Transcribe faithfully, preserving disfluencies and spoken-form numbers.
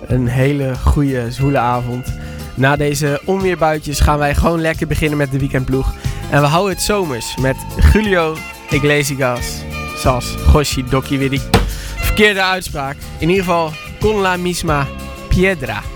Een hele goede, zwoele avond. Na deze onweerbuitjes gaan wij gewoon lekker beginnen met de weekendploeg. En we houden het zomers met Julio Iglesias, Sas, Goshi, Doki weer die verkeerde uitspraak. In ieder geval, con la misma piedra.